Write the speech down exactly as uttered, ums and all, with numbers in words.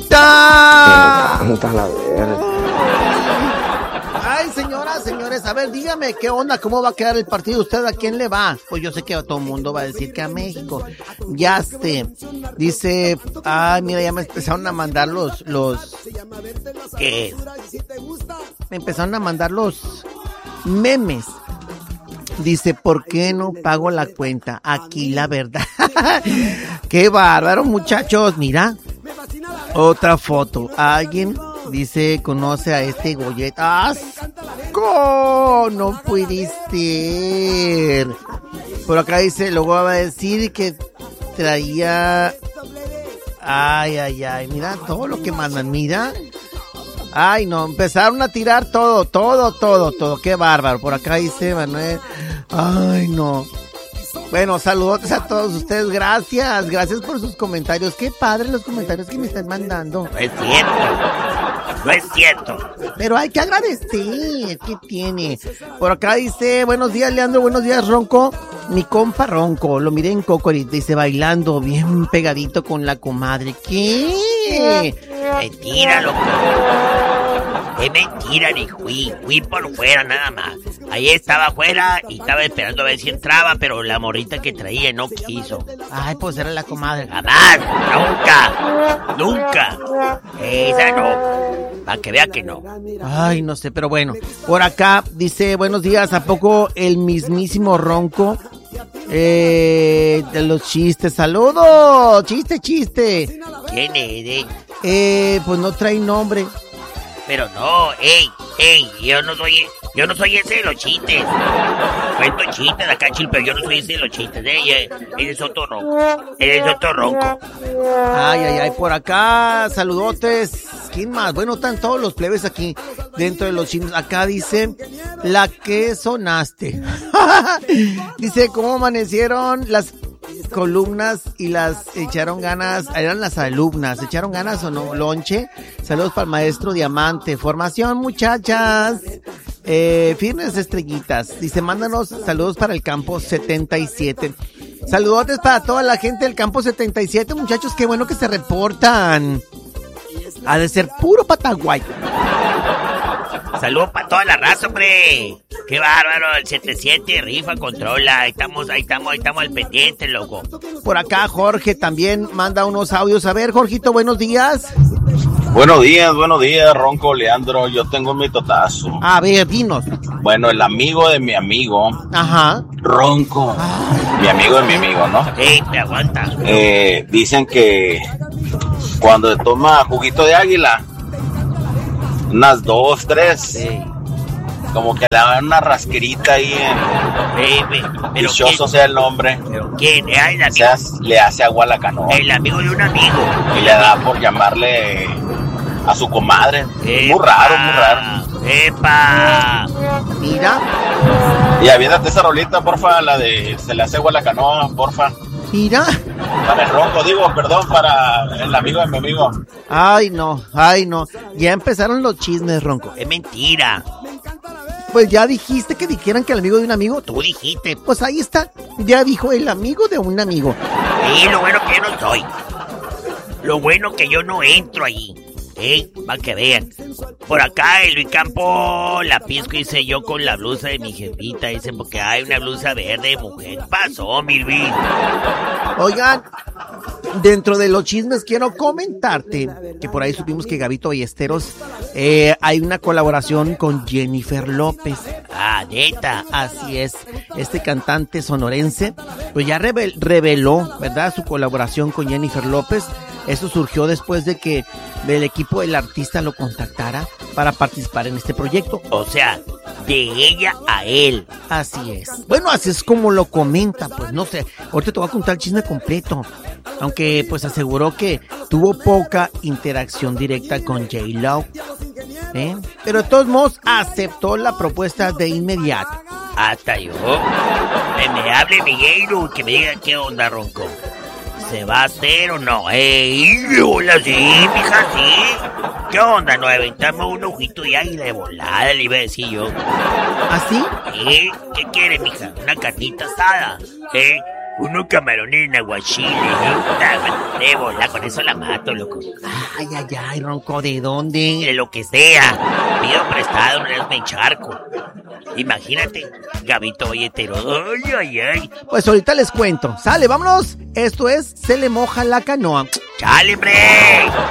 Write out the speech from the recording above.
encanta. Me encanta la verga. Ay, señoras, señores, a ver, dígame, ¿qué onda? ¿Cómo va a quedar el partido? ¿Usted a quién le va? Pues yo sé que todo el mundo va a decir que a México. Ya esté. Dice, ay, mira, ya me empezaron a mandar los, los, ¿qué? Me empezaron a mandar los memes. Dice, ¿por qué no pago la cuenta? Aquí la verdad. Qué bárbaro, muchachos. Mira, otra foto. Alguien dice, conoce a este Goyet. ¡Asco! No puede ser. Por acá dice, luego va a decir que traía... Ay, ay, ay. Mira todo lo que mandan. Mira. Ay, no, empezaron a tirar todo, todo, todo, todo. Qué bárbaro. Por acá dice Manuel. Ay, no. Bueno, saludos a todos ustedes. Gracias, gracias por sus comentarios. Qué padre los comentarios que me están mandando. No es cierto. No es cierto. Pero hay que agradecer. ¿Qué tiene? Por acá dice, buenos días, Leandro. Buenos días, Ronco. Mi compa Ronco. Lo miré en Cocorit. Dice, bailando bien pegadito con la comadre. ¿Qué? Mentira, loco. Es mentira, ni fui. Fui por fuera nada más. Ahí estaba afuera y estaba esperando a ver si entraba, pero la morrita que traía no quiso. Ay, pues era la comadre. Jamás, nunca, nunca. Esa no. Para que vea que no. Ay, no sé, pero bueno. Por acá dice, buenos días. ¿A poco el mismísimo Ronco? Eh, de los chistes. ¡Saludos! ¡Chiste, chiste! ¿Quién es? Eh, pues no trae nombre. Pero no, ey, ey, yo no soy, yo no soy ese de los chistes. Cuento chistes de acá, chil, pero yo no soy ese de los chistes. Ey, ese es otro ronco. Ese es otro ronco. Ay, ay, ay, por acá, saludotes. ¿Quién más? Bueno, están todos los plebes aquí dentro de los chinos. Acá dice, la que sonaste. Dice, ¿cómo amanecieron las columnas y las echaron ganas? Eran las alumnas, ¿echaron ganas o no? Lonche, saludos para el maestro Diamante. Formación, muchachas. Eh, firmes estrellitas. Dice, mándanos saludos para el campo setenta y siete. Saludotes para toda la gente del campo setenta y siete, muchachos, qué bueno que se reportan. Ha de ser puro Pataguay. Saludos para toda la raza, hombre. Qué bárbaro, el setenta y siete, rifa, controla. Ahí estamos, ahí estamos, ahí estamos al pendiente, loco. Por acá Jorge también manda unos audios. A ver, Jorgito, buenos días. Buenos días, buenos días, Ronco, Leandro. Yo tengo mi totazo. A ver, dinos. Bueno, el amigo de mi amigo. Ajá. Ronco. Ay. Mi amigo de mi amigo, ¿no? Ey, me aguanta. Eh, dicen que cuando toma juguito de águila, unas dos, tres, sí, como que le dan una rasquerita ahí en... Dichoso sea el nombre. ¿Pero quién? Ay, el amigo. O sea, le hace agua a la canoa. El amigo de un amigo. Y le da por llamarle a su comadre. Epa, muy raro, muy raro. ¡Epa! Mira. Y aviéntate esa rolita, porfa, la de se le hace agua a la canoa, porfa. Mira. Para el Ronco, digo, perdón, para el amigo de mi amigo. Ay, no, ay, no. Ya empezaron los chismes, Ronco. Es mentira. Pues ya dijiste que dijeran que el amigo de un amigo. Tú dijiste. Pues ahí está. Ya dijo el amigo de un amigo. Sí, lo bueno que yo no soy. Lo bueno que yo no entro ahí. ¿Eh? Para que vean. Por acá el Luis Campo la pisco hice yo con la blusa de mi jefita. Dicen porque hay una blusa verde de mujer. ¿Qué pasó, mi Luis? Oigan, dentro de los chismes quiero comentarte que por ahí supimos que Gabito Ballesteros eh, hay una colaboración con Jennifer López. Ah, neta. Así es. Este cantante sonorense pues ya revel- reveló, ¿verdad?, su colaboración con Jennifer López. Eso surgió después de que el equipo del artista lo contactara para participar en este proyecto. O sea, de ella a él. Así es. Bueno, así es como lo comenta, pues no sé. Ahorita te voy a contar el chisme completo. Aunque pues aseguró que tuvo poca interacción directa con J-Lo. ¿Eh? Pero de todos modos aceptó la propuesta de inmediato. Hasta yo. Que me hable Miguel, que me diga qué onda, Ronco. ¿Se va a hacer o no? ¡Ey! Hola, sí, mija, sí. ¿Qué onda? No, aventamos un ojito de águila de volada, le iba a decir yo. ¿Así? ¿Eh? ¿Qué quiere, mija? ¿Una carnita asada? ¿Eh? Unos camarones en aguachile, ¿eh? De bola, con eso la mato, loco. Ay, ay, ay, Ronco, ¿de dónde? De lo que sea. Pido prestado, no me encharco. Imagínate, Gabito Billetero. Ay, ay, ay. Pues ahorita les cuento. Sale, vámonos. Esto es Se le moja la canoa. ¡Chale, hombre!